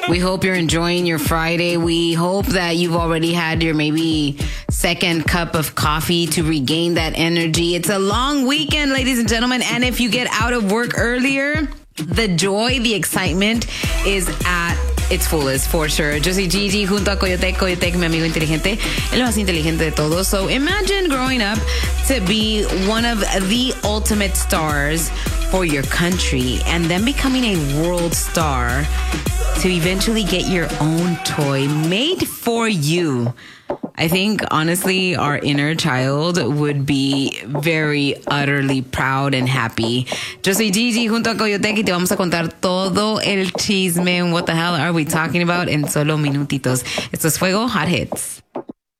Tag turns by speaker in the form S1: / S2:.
S1: We hope you're enjoying your Friday. We hope that you've already had your maybe second cup of coffee to regain that energy. It's a long weekend, ladies and gentlemen. And if you get out of work earlier, the joy, the excitement is at its fullest, for sure. Yo soy Gigi junto a Coyotec, mi amigo inteligente, el más inteligente de todos. So imagine growing up to be one of the ultimate stars for your country and then becoming a world star to eventually get your own toy made for you. I think, honestly, our inner child would be very, utterly proud and happy. Yo soy Gigi junto a Coyotec y te vamos a contar todo el chisme. What the hell are we talking about en solo minutitos? Esto es Fuego Hot Hits.